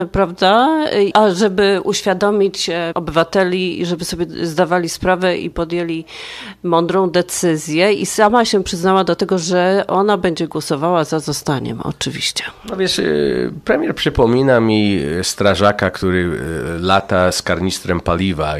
prawda? A żeby uświadomić obywateli i żeby sobie zdawali sprawę i podjęli mądrą decyzję. I sama się przyznała do tego, że ona będzie głosowała za zostaniem, oczywiście. No wiesz, premier przypomina mi strażaka, który lata z karnistrem paliwa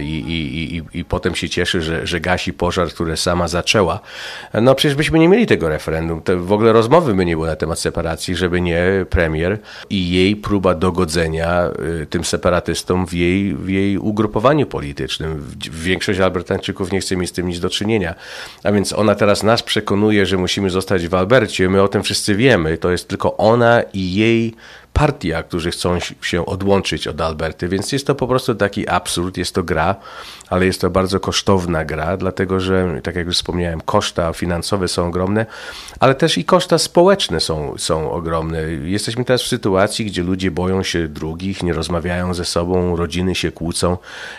i potem się cieszy, że gasi pożar, który sama zaczęła. No przecież byśmy nie mieli tego referendum. To w ogóle rozmowy by nie było na temat separacji, żeby nie premier i jej próba dogodzenia tym separatystom w jej ugrupowaniu politycznym. Większość Albertańczyków nie chce mieć z tym nic do czynienia. A więc ona teraz nas przekonuje, że musimy zostać w Albercie. My o tym wszyscy wiemy. To jest tylko ona i jej partia, którzy chcą się odłączyć od Alberty, więc jest to po prostu taki absurd, jest to gra, ale jest to bardzo kosztowna gra, dlatego że, tak jak już wspomniałem, koszta finansowe są ogromne, ale też i koszta społeczne są ogromne. Jesteśmy teraz w sytuacji, gdzie ludzie boją się drugich, nie rozmawiają ze sobą, rodziny się kłócą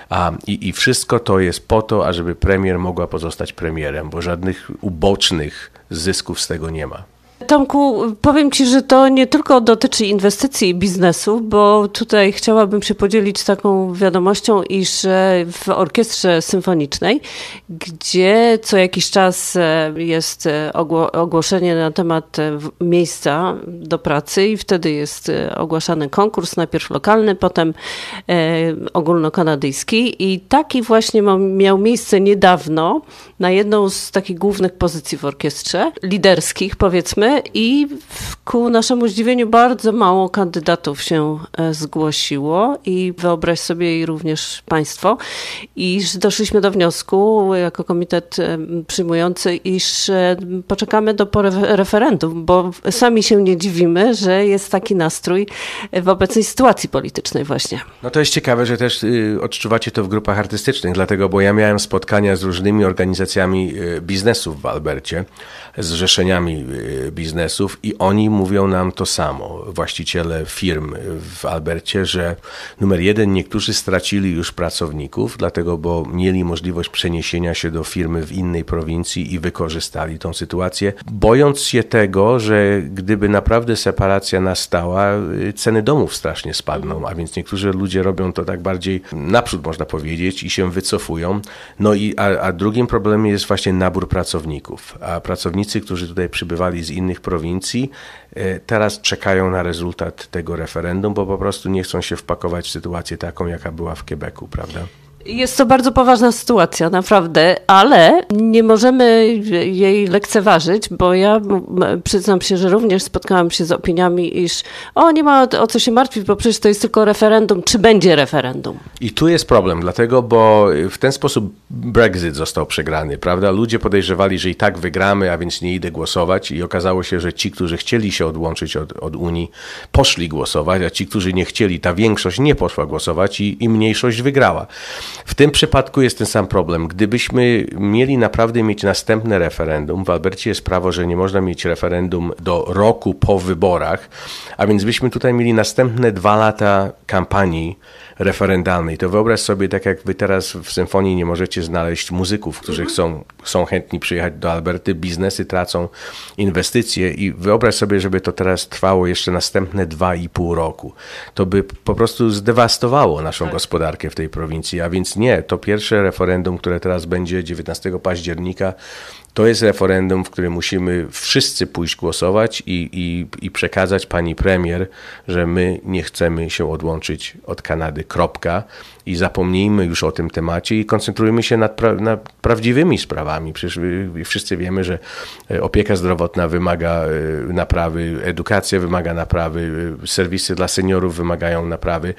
i wszystko to jest po to, ażeby premier mogła pozostać premierem, bo żadnych ubocznych zysków z tego nie ma. Tomku, powiem Ci, że to nie tylko dotyczy inwestycji i biznesu, bo tutaj chciałabym się podzielić taką wiadomością, iż w orkiestrze symfonicznej, gdzie co jakiś czas jest ogłoszenie na temat miejsca do pracy i wtedy jest ogłaszany konkurs, najpierw lokalny, potem ogólnokanadyjski i taki właśnie miał miejsce niedawno na jedną z takich głównych pozycji w orkiestrze, liderskich powiedzmy, i ku naszemu zdziwieniu bardzo mało kandydatów się zgłosiło i wyobraź sobie i również Państwo, iż doszliśmy do wniosku jako komitet przyjmujący, iż poczekamy do referendum, bo sami się nie dziwimy, że jest taki nastrój w obecnej sytuacji politycznej właśnie. No to jest ciekawe, że też odczuwacie to w grupach artystycznych, dlatego, bo ja miałem spotkania z różnymi organizacjami biznesów w Albercie, z zrzeszeniami biznesów i oni mówią nam to samo, właściciele firm w Albercie, że numer jeden, niektórzy stracili już pracowników, dlatego, bo mieli możliwość przeniesienia się do firmy w innej prowincji i wykorzystali tą sytuację, bojąc się tego, że gdyby naprawdę separacja nastała, ceny domów strasznie spadną, a więc niektórzy ludzie robią to tak bardziej naprzód, można powiedzieć, i się wycofują. No a drugim problemem jest właśnie nabór pracowników, a pracownicy, którzy tutaj przybywali z innych prowincji, teraz czekają na rezultat tego referendum, bo po prostu nie chcą się wpakować w sytuację taką, jaka była w Quebecu, prawda? Jest to bardzo poważna sytuacja, naprawdę, ale nie możemy jej lekceważyć, bo ja przyznam się, że również spotkałam się z opiniami, iż nie ma o co się martwić, bo przecież to jest tylko referendum, czy będzie referendum. I tu jest problem, dlatego, bo w ten sposób Brexit został przegrany, prawda? Ludzie podejrzewali, że i tak wygramy, a więc nie idę głosować i okazało się, że ci, którzy chcieli się odłączyć od Unii, poszli głosować, a ci, którzy nie chcieli, ta większość nie poszła głosować i mniejszość wygrała. W tym przypadku jest ten sam problem. Gdybyśmy mieli naprawdę mieć następne referendum, w Albercie jest prawo, że nie można mieć referendum do roku po wyborach, a więc byśmy tutaj mieli następne 2 lata kampanii referendalnej. To wyobraź sobie, tak jak wy teraz w symfonii nie możecie znaleźć muzyków, którzy są chętni przyjechać do Alberty, biznesy tracą inwestycje i wyobraź sobie, żeby to teraz trwało jeszcze następne 2,5 roku. To by po prostu zdewastowało naszą gospodarkę w tej prowincji, a więc nie, to pierwsze referendum, które teraz będzie 19 października, to jest referendum, w którym musimy wszyscy pójść głosować i przekazać pani premier, że my nie chcemy się odłączyć od Kanady, kropka. I zapomnijmy już o tym temacie i koncentrujmy się nad prawdziwymi sprawami. Przecież wszyscy wiemy, że opieka zdrowotna wymaga naprawy, edukacja wymaga naprawy, serwisy dla seniorów wymagają naprawy,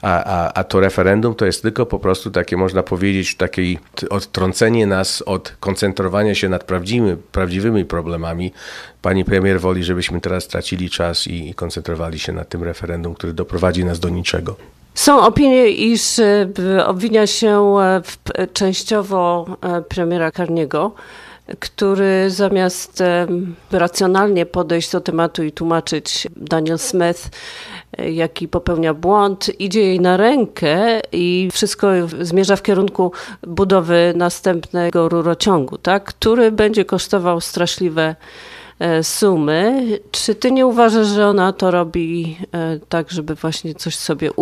a to referendum to jest tylko po prostu takie, można powiedzieć, takie odtrącenie nas od koncentrowania się nad prawdziwymi problemami. Pani premier woli, żebyśmy teraz tracili czas i koncentrowali się nad tym referendum, które doprowadzi nas do niczego. Są opinie, iż obwinia się częściowo premiera Carney'ego, który zamiast racjonalnie podejść do tematu i tłumaczyć Danielle Smith, jaki popełnia błąd, idzie jej na rękę i wszystko zmierza w kierunku budowy następnego rurociągu, tak? Który będzie kosztował straszliwe sumy. Czy ty nie uważasz, że ona to robi tak, żeby właśnie coś sobie